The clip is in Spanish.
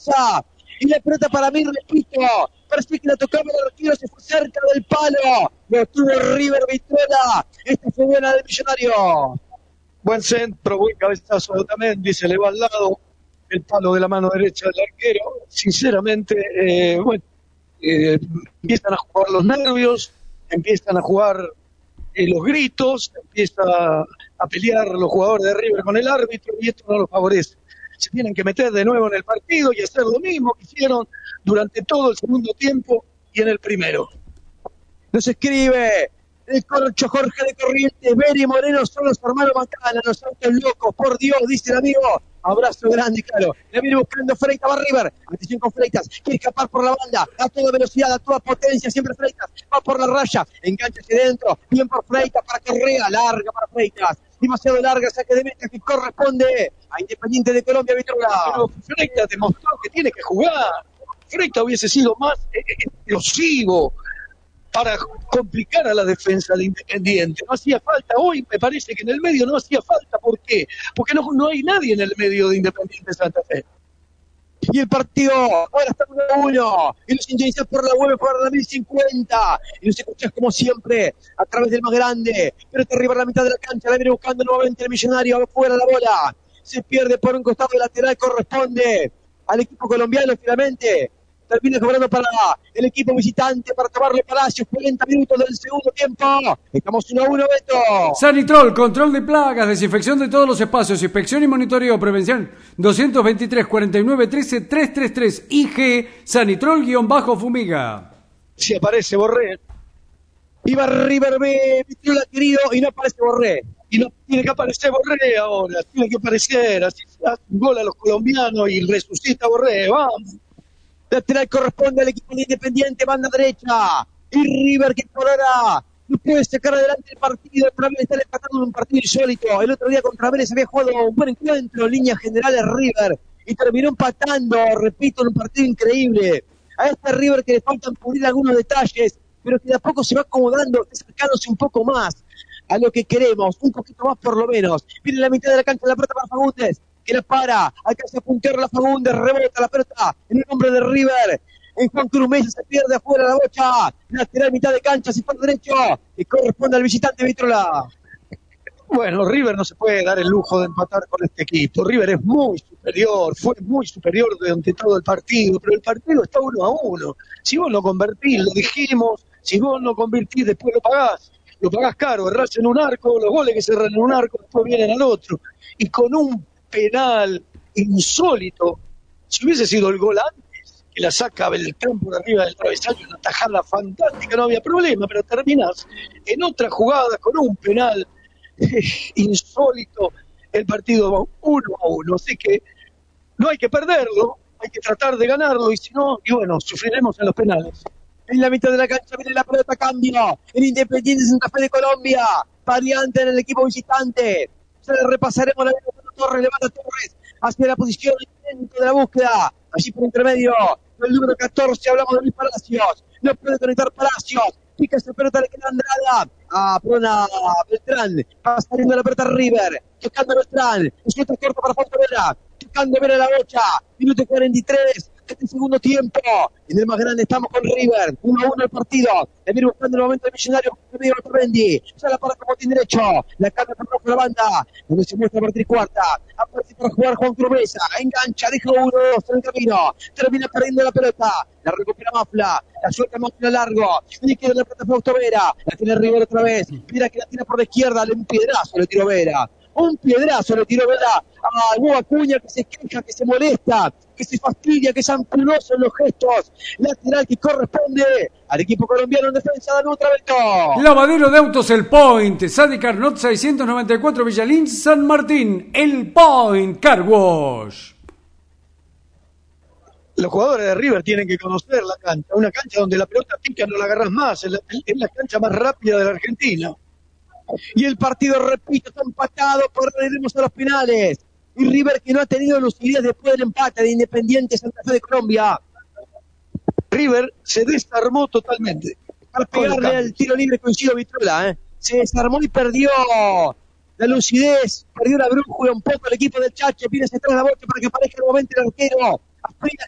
Mendoza. Y la pelota para mí, repito, parece que la tocaba el arquero, se fue cerca del palo. Lo tuvo River Vitrola. Esta fue buena del Millonario. Buen centro, buen cabezazo de Otamendi, se le va al lado el palo de la mano derecha del arquero. Sinceramente, empiezan a jugar los nervios, empiezan a jugar los gritos, empieza a pelear los jugadores de River con el árbitro y esto no los favorece. Se tienen que meter de nuevo en el partido y hacer lo mismo que hicieron durante todo el segundo tiempo y en el primero. Nos escribe el Corcho Jorge de Corrientes, Beri y Moreno son los hermanos Macana, los autos locos, por Dios, dice el amigo. Abrazo grande, claro. Le viene buscando Freitas, va River. Atención con Freitas. Quiere escapar por la banda. A toda velocidad, a toda potencia. Siempre Freitas. Va por la raya. Engancha hacia dentro. Bien por Freitas para Correa. Larga para Freitas. Demasiado larga. Saque de meta que corresponde a Independiente de Colombia, Vitrola. Pero Freitas demostró que tiene que jugar. Freitas hubiese sido más explosivo para complicar a la defensa de Independiente. No hacía falta, hoy me parece que en el medio no hacía falta. ¿Por qué? Porque no hay nadie en el medio de Independiente Santa Fe. Y el partido ahora está 1-1. Y los hinchas por la web para la 1050. Y los escuchás como siempre a través del más grande. Pero está arriba a la mitad de la cancha. La viene buscando nuevamente el Millonario. Afuera la bola. Se pierde por un costado lateral. Corresponde al equipo colombiano finalmente. Termina cobrando para el equipo visitante para tomarle Palacios. 40 minutos del segundo tiempo. Estamos 1-1, Beto. Sanitrol, control de plagas, desinfección de todos los espacios, inspección y monitoreo, prevención. 223 49 13 333. IG Sanitrol-Fumiga. Si aparece Borré. Iba River B, Vitrola querido, y no aparece Borré. Y no tiene que aparecer Borré ahora. Tiene que aparecer. Así se hace un gol a los colombianos y resucita Borré. Vamos. Lateral corresponde al equipo de Independiente, banda derecha. Y River que por ahora no puede sacar adelante el partido. Otra vez está empatando en un partido insólito. El otro día contra Vélez había jugado un buen encuentro en líneas generales River. Y terminó empatando, repito, en un partido increíble. A este River que le faltan pulir algunos detalles, pero que de a poco se va acomodando, acercándose un poco más a lo que queremos. Un poquito más por lo menos. Viene la mitad de la cancha de la pelota para Fagundes. Que la para, alcanza a puntear la Fagundes, rebota la pelota en el nombre de River. En Juan Cruz Mesa se pierde afuera la bocha. Lateral mitad de cancha, se fue derecho. Y corresponde al visitante Vitrola. Bueno, River no se puede dar el lujo de empatar con este equipo. River es muy superior, fue muy superior durante todo el partido, pero el partido está 1-1. Si vos no convertís, lo dijimos, si vos no convertís, después lo pagás caro, errás en un arco, los goles que se erran en un arco, después vienen al otro. Y con un penal insólito, si hubiese sido el gol antes, que la saca Beltrán por arriba del travesaño, una tajada fantástica, no había problema, pero terminás en otra jugada con un penal insólito, el partido va 1-1, así que no hay que perderlo, hay que tratar de ganarlo, y si no, y bueno, sufriremos en los penales. En la mitad de la cancha viene la pelota, cambio, el Independiente Santa Fe de Colombia, variante en el equipo visitante. Ya le repasaremos la Torres, levanta Torres hacia la posición de la búsqueda, allí por intermedio del número 14, hablamos de Luis Palacios, no puede conectar Palacios, pica esa pelota, le queda Andrada, a Beltrán, va saliendo la pelota River, tocando Beltrán, suelta corto para Fausto Vera, tocando Vera la bocha, minuto 43, este segundo tiempo, en el más grande estamos con River, 1-1 el partido, le viene buscando nuevamente el Millonario, medio Otamendi, ya la para como tiene derecho, la cambia por rojo la banda, donde se muestra por tricuarta, aparece para jugar Juan Cruz Mesa, engancha, deja 1-2 en el camino, termina perdiendo la pelota, la recupera Mafla, la suelta Mafla largo, le queda la pelota Fausto Vera, la tiene River otra vez, mira que la tira por la izquierda, un piedrazo le tiró Vera. Un piedrazo le tiró Vera a Hugo Acuña, que se queja, que se molesta, que se fastidia, que es ampuloso en los gestos. Lateral que corresponde al equipo colombiano en defensa de otra vez. Lavadero de autos El Point, Sadi Carnot 694 Villalín, San Martín. El Point Car Wash. Los jugadores de River tienen que conocer la cancha, una cancha donde la pelota pica, no la agarras más, es la cancha más rápida de la Argentina. Y el partido, repito, está empatado, por iremos a los penales. Y River que no ha tenido lucidez después del empate de Independiente Santa Fe de Colombia. River se desarmó totalmente. Para pegarle al tiro libre coincido Vitrola, se desarmó y perdió la lucidez, perdió la brújula un poco el equipo del Chache, viene hacia atrás la bocha para que aparezca nuevamente el arquero. Apenas